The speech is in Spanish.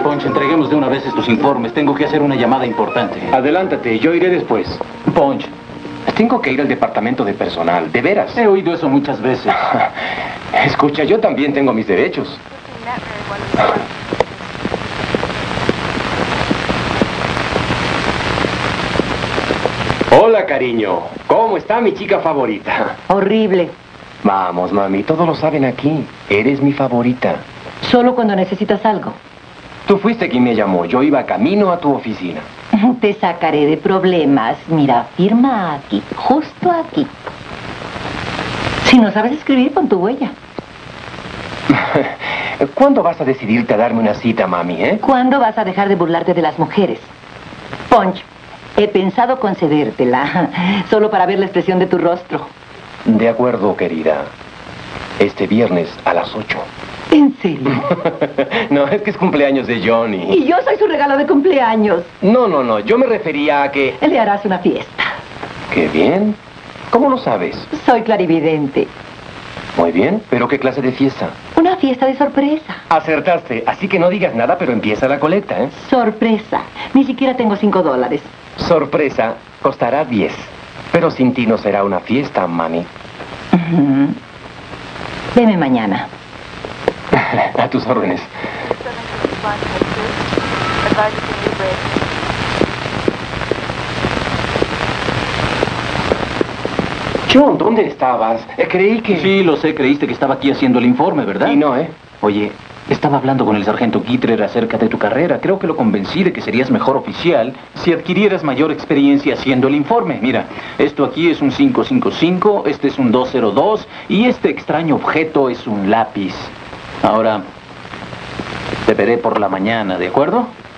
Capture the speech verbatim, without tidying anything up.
Ponch, entreguemos de una vez estos informes. Tengo que hacer una llamada importante. Adelántate, yo iré después. Ponch. Tengo que ir al departamento de personal, ¿de veras? He oído eso muchas veces. Escucha, yo también tengo mis derechos. Hola, cariño. ¿Cómo está mi chica favorita? Horrible. Vamos, mami, todos lo saben aquí. Eres mi favorita. Solo cuando necesitas algo. Tú fuiste quien me llamó. Yo iba camino a tu oficina. Te sacaré de problemas. Mira, firma aquí, justo aquí. Si no sabes escribir, pon tu huella. ¿Cuándo vas a decidirte a darme una cita, mami, eh? ¿Cuándo vas a dejar de burlarte de las mujeres? Ponch, he pensado concedértela, solo para ver la expresión de tu rostro. De acuerdo, querida. Este viernes a las ocho. ¿En serio? No, es que es cumpleaños de Johnny. Y yo soy su regalo de cumpleaños. No, no, no, yo me refería a que... Le harás una fiesta. ¡Qué bien! ¿Cómo lo sabes? Soy clarividente. Muy bien, pero ¿qué clase de fiesta? Una fiesta de sorpresa. Acertaste, así que no digas nada, pero empieza la colecta, ¿eh? Sorpresa. Ni siquiera tengo cinco dólares. Sorpresa, costará diez. Pero sin ti no será una fiesta, mami. Uh-huh. Veme mañana. A tus órdenes. John, ¿dónde estabas? Eh, creí que... Sí, lo sé. Creíste que estaba aquí haciendo el informe, ¿verdad? Y no, ¿eh? Oye, estaba hablando con el sargento Gittler acerca de tu carrera. Creo que lo convencí de que serías mejor oficial si adquirieras mayor experiencia haciendo el informe. Mira, esto aquí es un cinco cinco cinco, este es un dos cero dos y este extraño objeto es un lápiz. Ahora, te veré por la mañana, ¿de acuerdo?